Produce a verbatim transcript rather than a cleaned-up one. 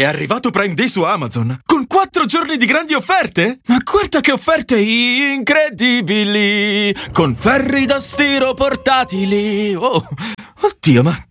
arrivato Prime Day su Amazon, con quattro giorni di grandi offerte? Ma guarda che offerte incredibili! Con ferri da stiro portatili! Oh, oddio, ma